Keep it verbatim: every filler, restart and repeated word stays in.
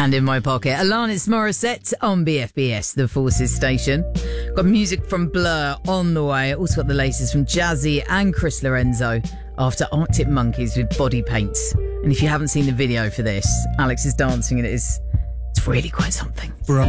Hand in my pocket. Alanis Morissette on B F B S, the Forces station. Got music from Blur on the way. Also got the latest from Jazzy and Chris Lorenzo after Arctic Monkeys with Body Paints. And if you haven't seen the video for this, Alex is dancing and it is it's really quite something. For